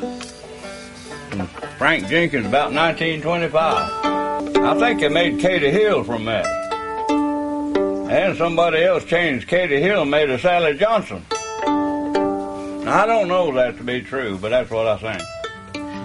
From Frank Jenkins about 1925. I think they made Katie Hill from that. And somebody else changed Katie Hill and made a Sally Johnson. Now, I don't know that to be true, but that's what I think.